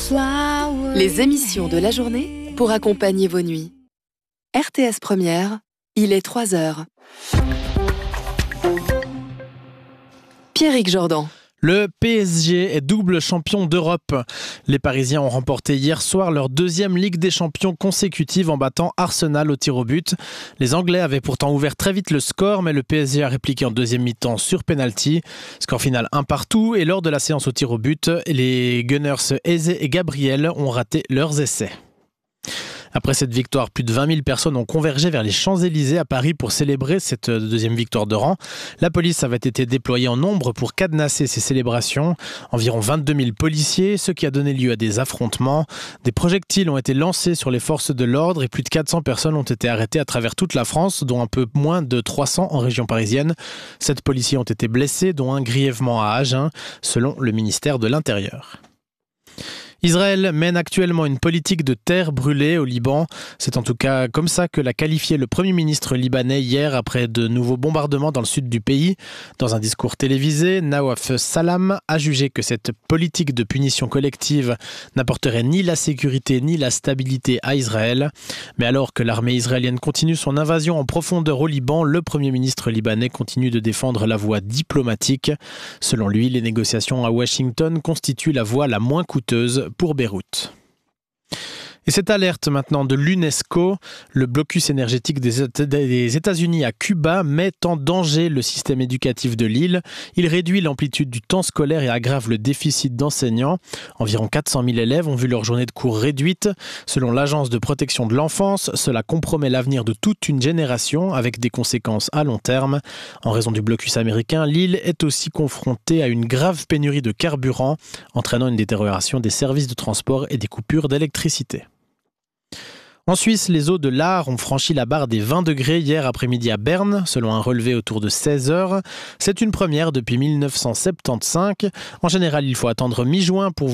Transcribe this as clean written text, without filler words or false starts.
Les émissions de la journée pour accompagner vos nuits. RTS Première, il est 3h. Pierrick Jordan. Le PSG est double champion d'Europe. Les Parisiens ont remporté hier soir leur deuxième Ligue des Champions consécutive en battant Arsenal au tir au but. Les Anglais avaient pourtant ouvert très vite le score, mais le PSG a répliqué en deuxième mi-temps sur penalty. Score final 1-1 et lors de la séance au tir au but, les Gunners Eze et Gabriel ont raté leurs essais. Après cette victoire, plus de 20 000 personnes ont convergé vers les Champs-Élysées à Paris pour célébrer cette deuxième victoire de rang. La police avait été déployée en nombre pour cadenasser ces célébrations. Environ 22 000 policiers, ce qui a donné lieu à des affrontements. Des projectiles ont été lancés sur les forces de l'ordre et plus de 400 personnes ont été arrêtées à travers toute la France, dont un peu moins de 300 en région parisienne. 7 policiers ont été blessés, dont un grièvement à Agen, selon le ministère de l'Intérieur. Israël mène actuellement une politique de terre brûlée au Liban. C'est en tout cas comme ça que l'a qualifié le Premier ministre libanais hier après de nouveaux bombardements dans le sud du pays. Dans un discours télévisé, Nawaf Salam a jugé que cette politique de punition collective n'apporterait ni la sécurité ni la stabilité à Israël. Mais alors que l'armée israélienne continue son invasion en profondeur au Liban, le Premier ministre libanais continue de défendre la voie diplomatique. Selon lui, les négociations à Washington constituent la voie la moins coûteuse pour Beyrouth. Et cette alerte maintenant de l'UNESCO, le blocus énergétique des États-Unis à Cuba met en danger le système éducatif de l'île. Il réduit l'amplitude du temps scolaire et aggrave le déficit d'enseignants. Environ 400 000 élèves ont vu leur journée de cours réduite. Selon l'Agence de protection de l'enfance, cela compromet l'avenir de toute une génération avec des conséquences à long terme. En raison du blocus américain, l'île est aussi confrontée à une grave pénurie de carburant, entraînant une détérioration des services de transport et des coupures d'électricité. En Suisse, les eaux de l'Ar ont franchi la barre des 20 degrés hier après-midi à Berne, selon un relevé autour de 16 heures. C'est une première depuis 1975. En général, il faut attendre mi-juin pour